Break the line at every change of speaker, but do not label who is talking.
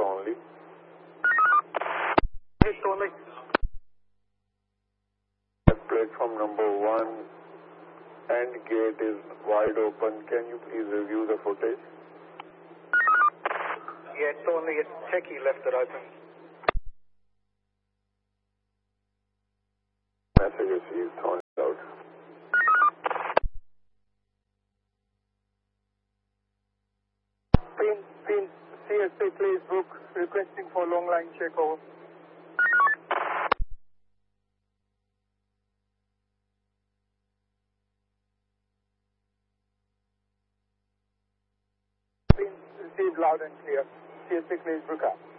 only.
East only.
Platform number 1 and gate is wide open. Can you please review the footage?
Yeah, it's only a techie left it open.
Message received, on out.
Pin, CSA please book, requesting for long line check over. Pin received loud and clear. CSA please book up.